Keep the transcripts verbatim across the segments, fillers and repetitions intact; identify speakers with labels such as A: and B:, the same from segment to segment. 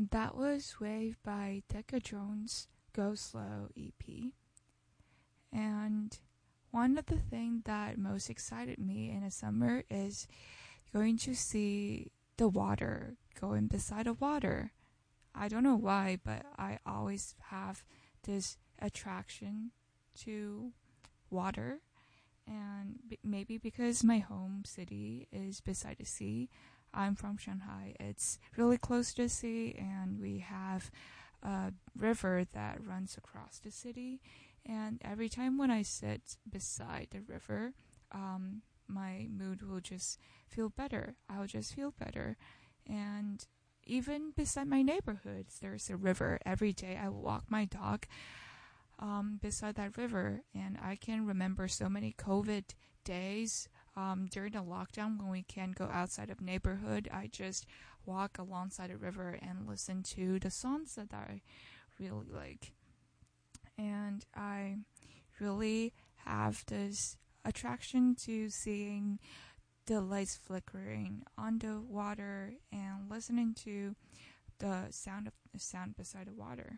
A: And that was Wave by Decca Jones' Go Slow E P. And one of the things that most excited me in the summer is going to see the water, going beside the water. I don't know why, but I always have this attraction to water. And b- maybe because my home city is beside the sea. I'm from Shanghai. It's really close to the sea, and we have a river that runs across the city. And every time when I sit beside the river, um, my mood will just feel better. I'll just feel better. And even beside my neighborhoods, there's a river. Every day I walk my dog um, beside that river, and I can remember so many COVID days um, during the lockdown when we can't go outside of neighborhood. I just walk alongside the river and listen to the songs that I really like. And I really have this attraction to seeing the lights flickering on the water and listening to the sound of the sound beside the water.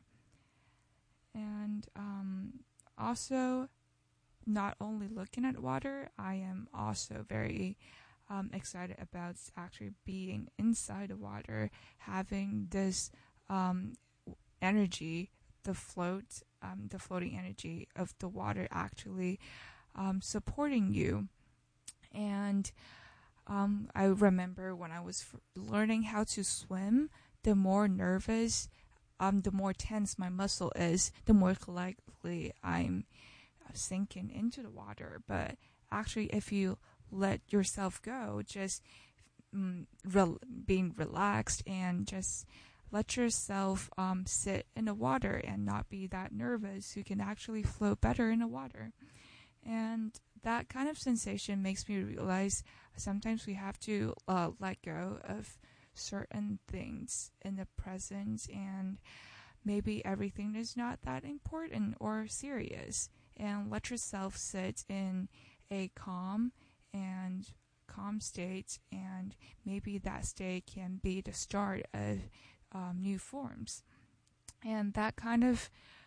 A: And um, also, not only looking at water, I am also very um, excited about actually being inside the water, having this um, energy, the float, um, the floating energy of the water actually um, supporting you. And um, I remember when I was f- learning how to swim, the more nervous, um, the more tense my muscle is, the more likely I'm sinking into the water. But actually, if you let yourself go, just mm, rel- being relaxed and just let yourself um, sit in the water and not be that nervous, you can actually float better in the water. And that kind of sensation makes me realize sometimes we have to uh, let go of certain things in the present, and maybe everything is not that important or serious, and let yourself sit in a calm and calm state, and maybe that state can be the start of um, new forms. And that kind of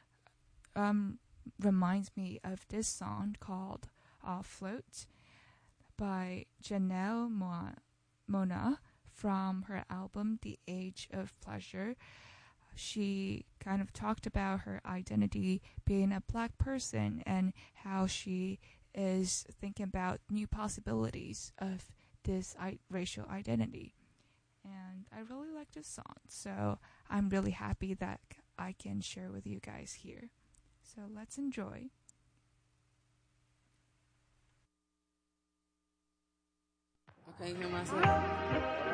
A: um, reminds me of this song called uh, Float by Janelle Mo- Mona from her album The Age of Pleasure. She kind of talked about her identity being a black person and how she is thinking about new possibilities of this I- racial identity. And I really like this song, so I'm really happy that I can share with you guys here. So let's enjoy.
B: Okay, hear myself.